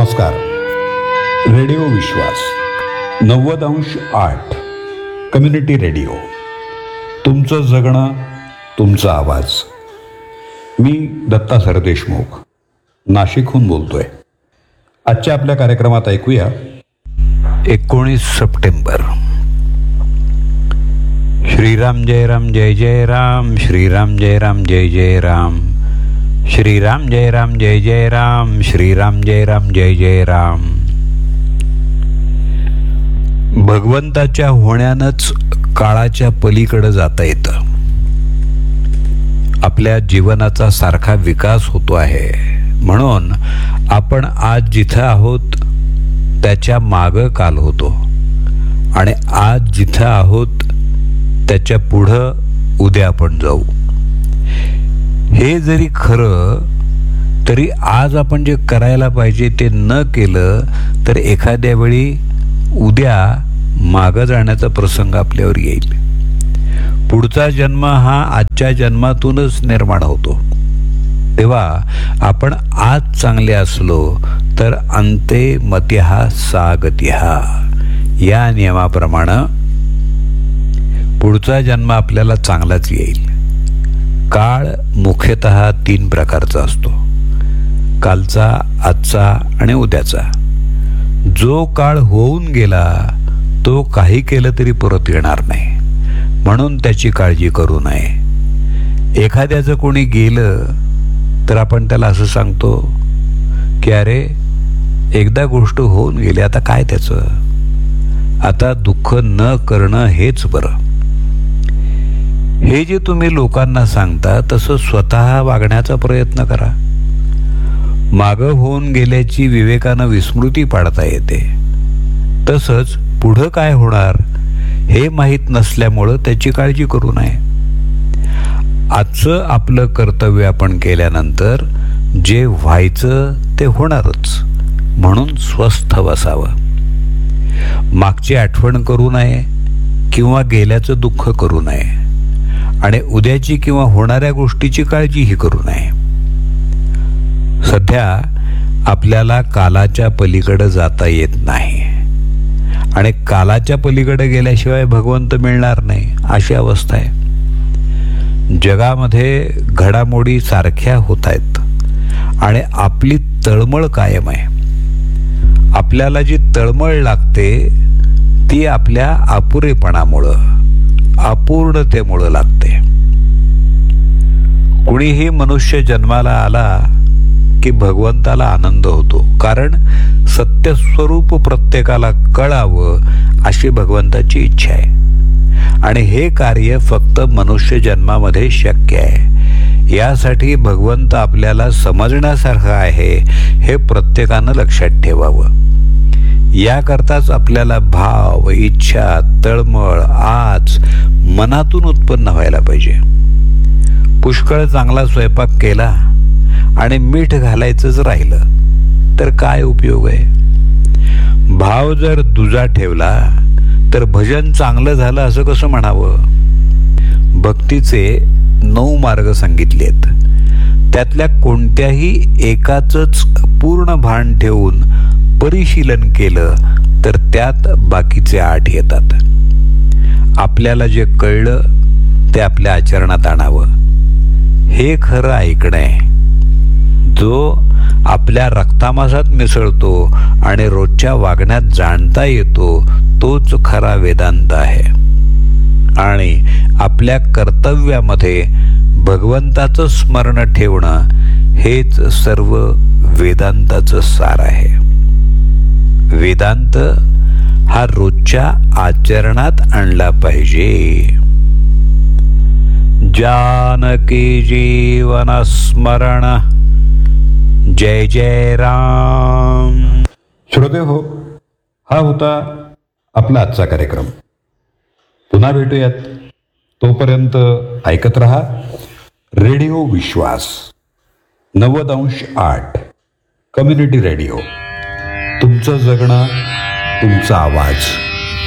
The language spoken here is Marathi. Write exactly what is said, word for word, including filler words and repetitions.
नमस्कार. रेडिओ विश्वास नव्वद अंश आठ कम्युनिटी रेडिओ. तुमचं जगणं, तुमचा आवाज. मी दत्ता सरदेशमुख नाशिकहून बोलतोय. आजच्या आपल्या कार्यक्रमात ऐकूया एकोणीस सप्टेंबर. श्रीराम जय राम जय जय राम, श्रीराम जय राम जय जय राम, श्रीराम जय राम जय जय राम, श्रीराम जय राम जय जय राम. भगवंताच्या होण्यानंच काळाच्या पलीकडे जाता येतं. आपल्या जीवनाचा सारखा विकास होतो आहे. म्हणून आपण आज जिथं आहोत त्याच्या मागं काल होतो आणि आज जिथं आहोत त्याच्या पुढं उद्या आपण जाऊ. हे जरी खरं तरी आज आपण जे करायला पाहिजे ते न केलं तर एखाद्या वेळी उद्या मागं जाण्याचा प्रसंग आपल्यावर येईल. पुढचा जन्म हा आजच्या जन्मातूनच निर्माण होतो. तेव्हा आपण आज चांगले असलो तर अंते मत्यहा सागत्यहा या नियमाप्रमाणे पुढचा जन्म आपल्याला चांगलाच येईल. काळ मुख्यतः तीन प्रकारचा असतो: कालचा, आजचा आणि उद्याचा. जो काळ होऊन गेला तो काही केलं तरी परत येणार नाही, म्हणून त्याची काळजी करू नये. एखाद्याचं कोणी गेलं तर आपण त्याला असं सांगतो की अरे एकदा गोष्ट होऊन गेली, आता काय त्याचं, आता दुःख न करणं हेच बरं. हे जे तुम्ही लोकांना सांगता तसं स्वतः वागण्याचा प्रयत्न करा. मागं होऊन गेल्याची विवेकानं विस्मृती पाडता येते. तसंच पुढं काय होणार हे माहीत नसल्यामुळं त्याची काळजी करू नये. आजचं आपलं कर्तव्य आपण केल्यानंतर जे व्हायचं ते होणारच, म्हणून स्वस्थ बसावं. मागची आठवण करू नये किंवा गेल्याचं दुःख करू नये आणि उद्याची किंवा होणाऱ्या गोष्टीची काळजीही करू नये. सध्या आपल्याला कालाच्या पलीकडे जाता येत नाही आणि कालाच्या पलीकडे गेल्याशिवाय भगवंत मिळणार नाही, अशी अवस्था आहे. जगामध्ये घडामोडी सारख्या होत आहेत आणि आपली तळमळ कायम आहे. आपल्याला जी तळमळ लागते ती आपल्या अपुरेपणामुळं, अपूर्णतेमुळं लागते. कुणीही मनुष्य जन्माला आला की भगवंताला आनंद होतो, कारण सत्यस्वरूप प्रत्येकाला कळावं अशी भगवंताची इच्छा आहे आणि हे कार्य फक्त मनुष्य जन्मामध्ये शक्य आहे. यासाठी भगवंत आपल्याला समजण्यासारखं आहे हे प्रत्येकानं लक्षात ठेवावं. याकरताच आपल्याला भाव, इच्छा, तळमळ आज मनातून उत्पन्न व्हायला पाहिजे. पुष्कळ चांगला स्वयंपाक केला आणि मीठ घालायचंच राहिलं तर काय उपयोग आहे. भाव जर दुजा ठेवला तर भजन चांगलं झालं असं कसं म्हणावं. भक्तीचे नऊ मार्ग सांगितलेत. त्यातल्या कोणत्याही एकाचंच पूर्ण भान ठेवून परिशीलन केलं तर त्यात बाकीचे आठ येतात. आपल्याला जे कळलं ते आपल्या आचरणात आणावं, हे खरं ऐकणं आहे. जो आपल्या रक्तामासात मिसळतो आणि रोजच्या वागण्यात जाणता येतो तोच खरा वेदांत आहे. आणि आपल्या कर्तव्यामध्ये भगवंताचं स्मरण ठेवणं हेच सर्व वेदांताचं सार आहे. वेदांत हा रोजच्या आचरणात आणला पाहिजे. जानकी जीवन स्मरण जय जय राम. श्रोते हो, हा होता आपला आजचा कार्यक्रम. पुन्हा भेटूयात. तोपर्यंत ऐकत रहा रेडिओ विश्वास नव्वद अंश आठ कम्युनिटी रेडिओ. तुमचं जगणं, तुमचा आवाज.